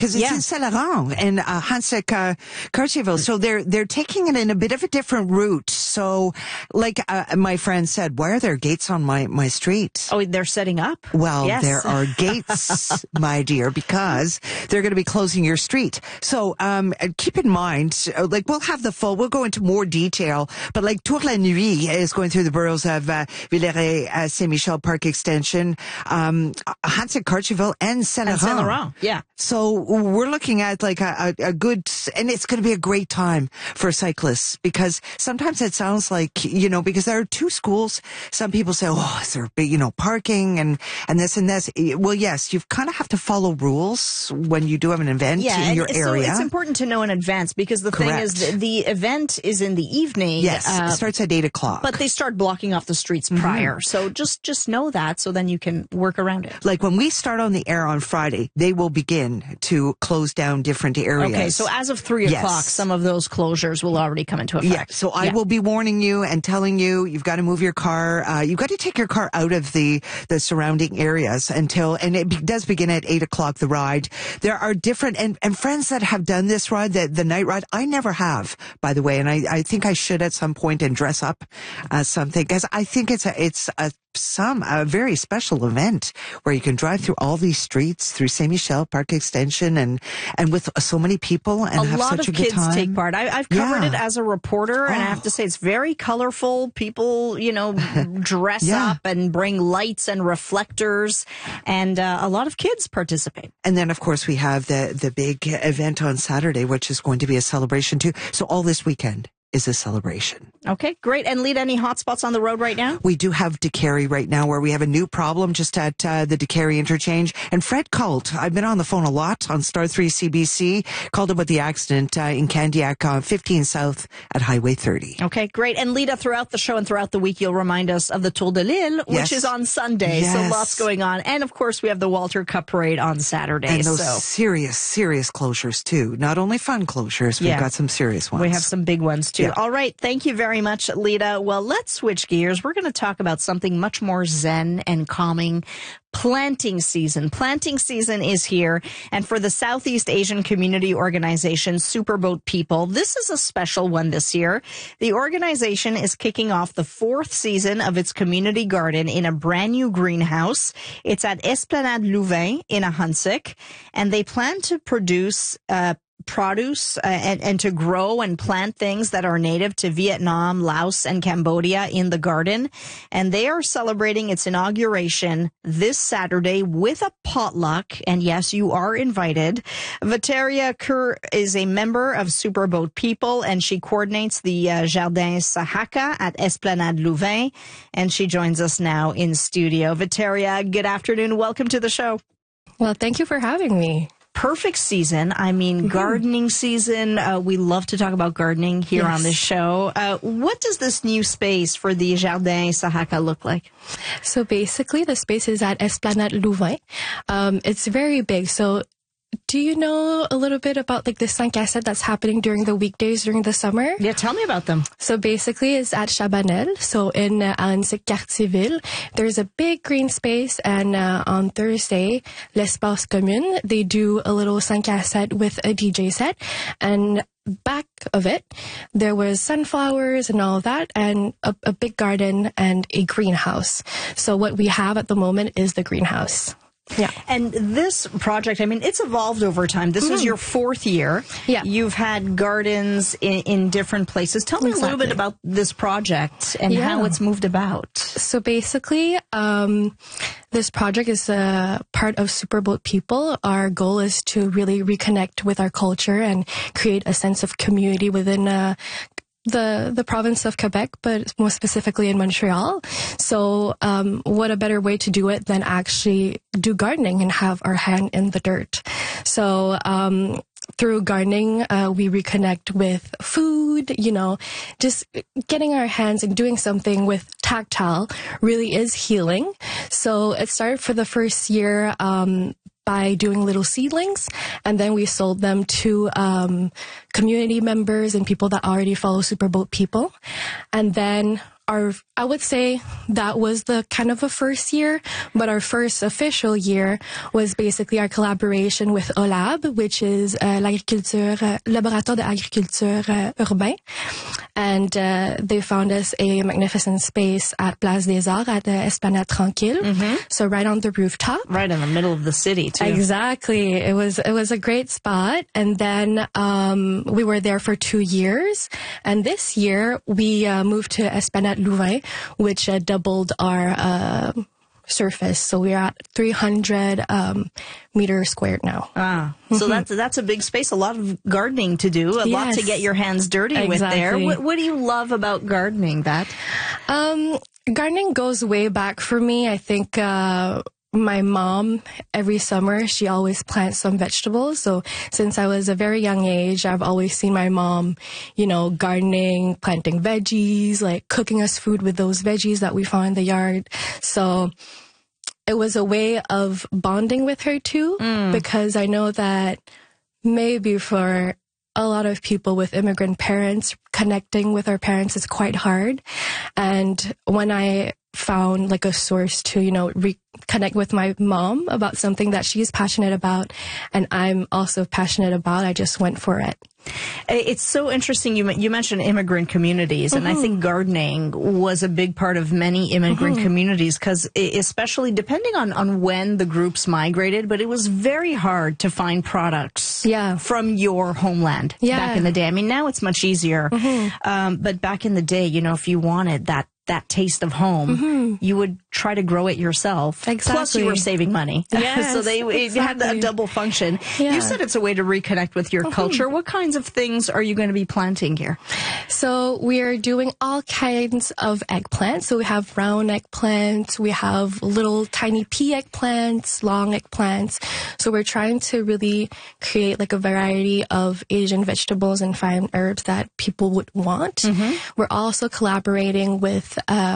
Because it's in Saint-Laurent and Hansek Cartierville. So they're taking it in a bit of a different route. So like my friend said, why are there gates on my street? Oh, they're setting up? Well, there are gates, my dear, because they're going to be closing your street. So keep in mind, like we'll go into more detail, but like Tour la Nuit is going through the boroughs of Villeray, Saint-Michel Park Extension, Hansek Cartierville and Saint-Laurent. Yeah. So we're looking at like a good, and it's going to be a great time for cyclists because sometimes it sounds like, because there are two schools. Some people say, oh, is there, parking and this and this. Well, yes, you kind of have to follow rules when you do have an event in your area. So it's important to know in advance because the thing is the event is in the evening. Yes, it starts at 8 o'clock. But they start blocking off the streets prior. So just know that so then you can work around it. Like when we start on the air on Friday, they will begin to close down different areas. Okay, so as of 3 o'clock, some of those closures will already come into effect. Yeah, so I will be warning you and telling you, you've got to move your car. You've got to take your car out of the surrounding areas and it does begin at 8 o'clock, the ride. There are different, and friends that have done this ride, the night ride, I never have, by the way, and I think I should at some point and dress up as something, because I think it's a very special event where you can drive through all these streets through Saint-Michel Park Extension and with so many people and have such a good time. A lot of kids take part. I've covered it as a reporter and I have to say it's very colorful. People, dress up and bring lights and reflectors and a lot of kids participate. And then of course we have the big event on Saturday, which is going to be a celebration too. So all this weekend is a celebration. Okay, great. And Lita, any hot spots on the road right now? We do have Décarie right now where we have a new problem just at the Décarie interchange. And Fred called. I've been on the phone a lot on Star 3 CBC. Called about the accident in Candiac on 15 South at Highway 30. Okay, great. And Lita, throughout the show and throughout the week, you'll remind us of the Tour de Lille, which is on Sunday. So lots going on. And of course, we have the Walter Cup Parade on Saturday. And those serious closures too. Not only fun closures, we've got some serious ones. We have some big ones too. Yeah. All right. Thank you very much, Lita. Well, let's switch gears. We're going to talk about something much more zen and calming. Planting season. Planting season is here. And for the Southeast Asian Community Organization, Superboat People, this is a special one this year. The organization is kicking off the 4th season of its community garden in a brand new greenhouse. It's at Esplanade Louvain in Ahuntsic. And they plan to produce produce and to grow and plant things that are native to Vietnam, Laos, and Cambodia in the garden. And they are celebrating its inauguration this Saturday with a potluck. And yes, you are invited. Vateria Kerr is a member of Superboat People, and she coordinates the Jardin Sahaka at Esplanade Louvain. And she joins us now in studio. Vateria, good afternoon. Welcome to the show. Well, thank you for having me. Perfect season. I mean, gardening season. We love to talk about gardening here on this show. What does this new space for the Jardin Sahaka look like? So basically, the space is at Esplanade Louvain. It's very big. So do you know a little bit about like the 5 à 7 that's happening during the weekdays during the summer? Yeah, tell me about them. So basically it's at Chabanel. So in Ahuntsic Cartierville, there's a big green space, and on Thursday, l'Espace Commune, they do a little 5 à 7 with a DJ set, and back of it, there was sunflowers and all of that, and a big garden and a greenhouse. So what we have at the moment is the greenhouse. Yeah. And this project, I mean, it's evolved over time. This was your 4th year. Yeah. You've had gardens in different places. Tell me a little bit about this project and how it's moved about. So basically, this project is a part of Superboat People. Our goal is to really reconnect with our culture and create a sense of community within the province of Quebec, but more specifically in Montreal. So what a better way to do it than actually do gardening and have our hand in the dirt. So through gardening, we reconnect with food, just getting our hands and doing something with tactile really is healing. So it started for the first year by doing little seedlings, and then we sold them to community members and people that already follow Superboat People. And then I would say that was the kind of a first year, but our first official year was basically our collaboration with OLAB, which is Laboratoire d'Agriculture Urbain. And they found us a magnificent space at Place des Arts at the Esplanade Tranquille. Mm-hmm. So right on the rooftop. Right in the middle of the city, too. Exactly. It was a great spot. And then we were there for 2 years. And this year, we moved to Esplanade Louvain, which doubled our surface. So we're at 300 meters squared now. So that's a big space, a lot of gardening to do, a lot to get your hands dirty with there. What do you love about gardening, that? Gardening goes way back for me. I think my mom, every summer, she always plants some vegetables. So since I was a very young age, I've always seen my mom, gardening, planting veggies, like cooking us food with those veggies that we found in the yard. So it was a way of bonding with her too, because I know that maybe for a lot of people with immigrant parents, connecting with our parents is quite hard. And when I found like a source to, reconnect with my mom about something that she's passionate about and I'm also passionate about, I just went for it. It's so interesting. You mentioned immigrant communities, and I think gardening was a big part of many immigrant communities because especially depending on when the groups migrated, but it was very hard to find products from your homeland back in the day. I mean, now it's much easier. But back in the day, if you wanted that taste of home, you would try to grow it yourself. Exactly. Plus you were saving money. Yes, so it had a double function. Yeah. You said it's a way to reconnect with your culture. What kinds of things are you going to be planting here? So we're doing all kinds of eggplants. So we have round eggplants, we have little tiny pea eggplants, long eggplants. So we're trying to really create like a variety of Asian vegetables and fine herbs that people would want. We're also collaborating with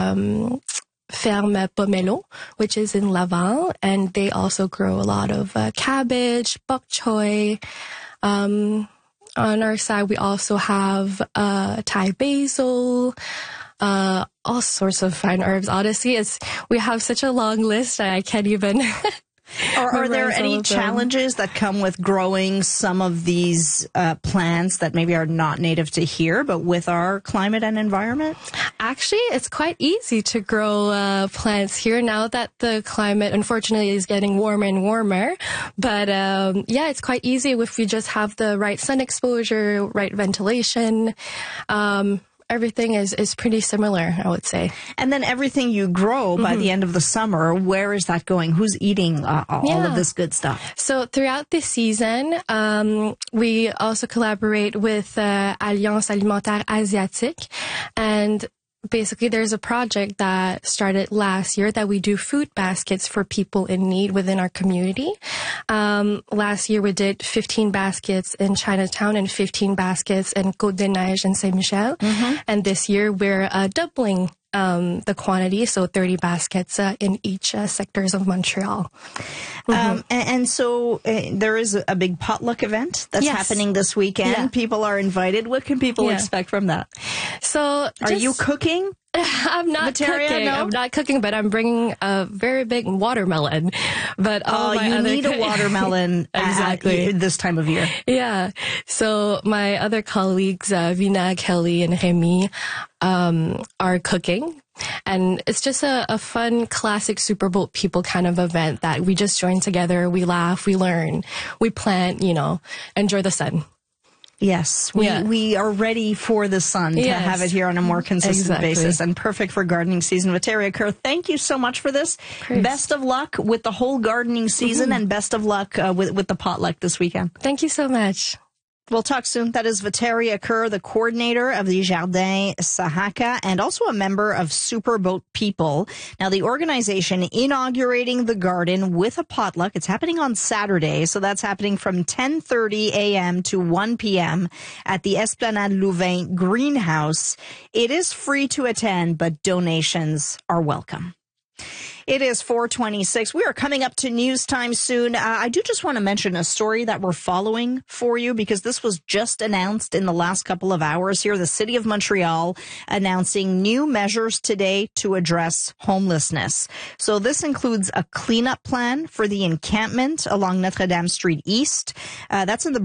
Ferme Pomelo, which is in Laval, and they also grow a lot of cabbage, bok choy. On our side, we also have Thai basil, all sorts of fine herbs. Honestly, we have such a long list, I can't even... Are there any challenges that come with growing some of these plants that maybe are not native to here, but with our climate and environment? Actually, it's quite easy to grow plants here now that the climate, unfortunately, is getting warmer and warmer. But it's quite easy if we just have the right sun exposure, right ventilation. Everything is pretty similar, I would say. And then everything you grow by the end of the summer, where is that going? Who's eating all of this good stuff? So throughout this season, we also collaborate with Alliance Alimentaire Asiatique, and basically, there's a project that started last year that we do food baskets for people in need within our community. Last year, we did 15 baskets in Chinatown and 15 baskets in Côte-des-Neiges and Saint-Michel. And this year, we're doubling the quantity, so 30 baskets in each sectors of Montreal. And so there is a big potluck event that's happening this weekend. People are invited. What can people expect from that? So, are you cooking? I'm not cooking. No? I'm not cooking, but I'm bringing a very big watermelon. But you need a watermelon exactly this time of year. Yeah. So my other colleagues, Vina, Kelly, and Remy, are cooking. And it's just a fun, classic Super Bowl people kind of event that we just join together. We laugh, we learn, we plant, enjoy the sun. Yes, we are ready for the sun to have it here on a more consistent basis, and perfect for gardening season. Viteria Kerr, thank you so much for this. Best of luck with the whole gardening season, and best of luck with the potluck this weekend. Thank you so much. We'll talk soon. That is Viteria Kerr, the coordinator of the Jardin Sahaka and also a member of Superboat People. Now, the organization inaugurating the garden with a potluck. It's happening on Saturday, so that's happening from 10:30 a.m. to 1 p.m. at the Esplanade Louvain Greenhouse. It is free to attend, but donations are welcome. It is 4:26. We are coming up to news time soon. I do just want to mention a story that we're following for you because this was just announced in the last couple of hours here. The City of Montreal announcing new measures today to address homelessness. So this includes a cleanup plan for the encampment along Notre Dame Street East. That's in the